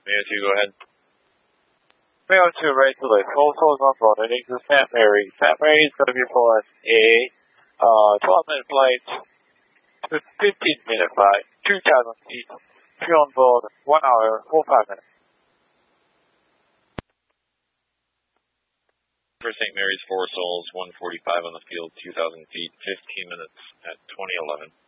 Mayo 2, go ahead. Mayo 2, right to list. All souls on board. Heading to St. Mary. St. Mary is going to be for us a 12-minute flight to 15-minute flight, 2,000 feet, 3 on board, 1 hour, 45 minutes. For St. Mary's, 4 souls, 145 on the field, 2,000 feet, 15 minutes at 2011.